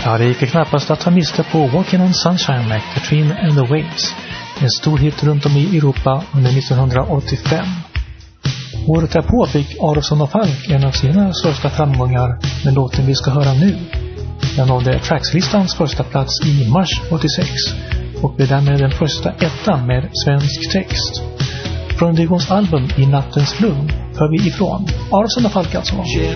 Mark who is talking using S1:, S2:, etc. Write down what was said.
S1: Ja, det gick knappast att ta miste på Walking on Sunshine med Katrina and the Waves. En stor hit runt om i Europa under 1985. Året därpå fick Aronsson och Falk en av sina största framgångar med låten vi ska höra nu. Den nådde Trackslistans första plats i mars 86 och blev därmed den första ettan med svensk text. Från Digons album I nattens lugn hör vi ifrån Aronsson och Falk alltså.
S2: Ge